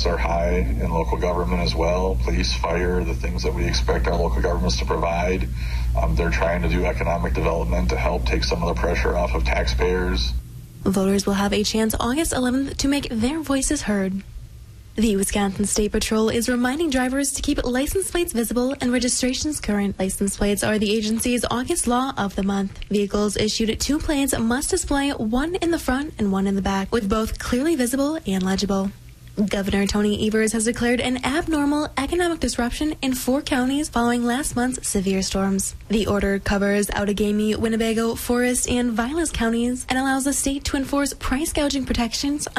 costs are high in local government as well. Police, fire, the things that we expect our local governments to provide. They're trying to do economic development to help take some of the pressure off of taxpayers. Voters will have a chance August 11th to make their voices heard. The Wisconsin State Patrol is reminding drivers to keep license plates visible and registrations current. License plates are the agency's August law of the month. Vehicles issued 2 plates must display one in the front and one in the back, with both clearly visible and legible. Governor Tony Evers has declared an abnormal economic disruption in 4 counties following last month's severe storms. The order covers Outagamie, Winnebago, Forest, and Vilas counties and allows the state to enforce price gouging protections